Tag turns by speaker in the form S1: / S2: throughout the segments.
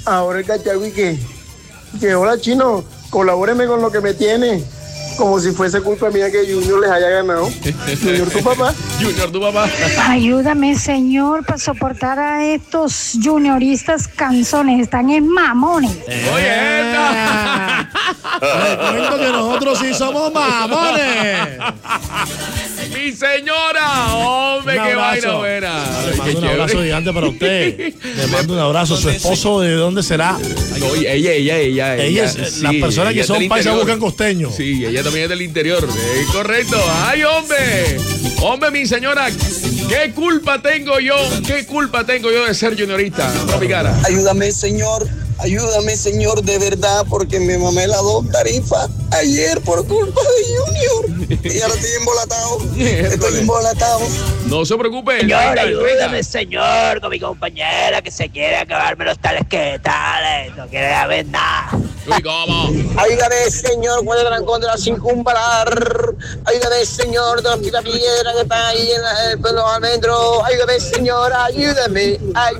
S1: Ahora el cachagüí que hola chino, colabóreme con lo que me tiene. Como si fuese culpa mía que Junior les haya ganado. Junior, tu papá.
S2: Junior, tu papá.
S3: Ayúdame, señor, para soportar a estos junioristas canzones. Están en mamones.
S2: Oye,
S4: Les cuento que nosotros sí somos mamones.
S2: mi señora, hombre, qué vaina buena.
S4: Le mando un abrazo gigante para usted. Le mando un abrazo. ¿Su esposo de dónde será?
S2: No, ella
S4: Es, las personas que son paisas buscan costeños.
S2: Sí, ella también es del interior. Correcto. Ay, hombre. Hombre, mi señora, ¿qué culpa tengo yo? ¿Qué culpa tengo yo de ser juniorista? Tropicana.
S5: Ayúdame, señor, de verdad, porque me mamé las 2 tarifas ayer por culpa de Junior. Y ahora estoy embolatado.
S2: No se preocupe.
S6: Señor, ayúdame, señor, con mi compañera que se quiere acabarme los tales que tales. No quiere saber nada.
S2: Uy, ¿cómo?
S5: Ayúdame, señor, con el trancón de la circunvalar. Ayúdame, señor, de los quitapiedras que están ahí en el pelo adentro. Ayúdame, señor, ayúdame.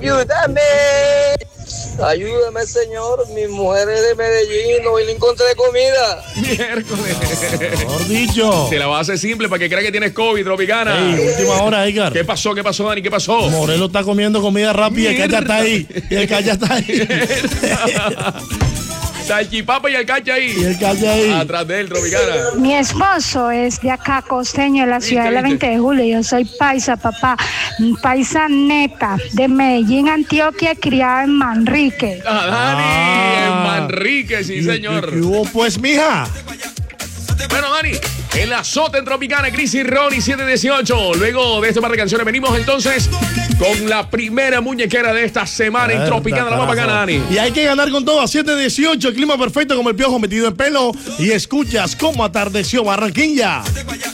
S5: Ayúdame, señor, mi mujer es de Medellín, no voy a encontrar comida.
S2: Miércoles.
S4: Mejor dicho.
S2: Te la vas a hacer simple para que crea que tienes COVID, Tropicana.
S4: Ey, última hora, Edgar.
S2: ¿Qué pasó, Dani? ¿Qué pasó?
S4: Morelos está comiendo comida rápida y el cacha está ahí. Y el cacha está ahí.
S2: Salchipapa y el cacha ahí.
S4: Y el cacha ahí.
S2: Atrás de él, Tropicana.
S3: Mi esposo es de acá, costeño, de la ciudad de la 20 de julio. Yo soy paisa, papá. Paisa neta, de Medellín, Antioquia, criada en Manrique.
S2: Dani, en Manrique, sí, señor.
S4: ¿Qué hubo, pues, mija?
S2: Bueno, Dani, el azote en Tropicana, Chris y Ronnie 718. Luego de este par de canciones venimos entonces con la primera muñequera de esta semana en Tropicana, la más bacana, Dani.
S4: Y hay que ganar con todo a 718, clima perfecto como el piojo metido en pelo. Y escuchas cómo atardeció Barranquilla.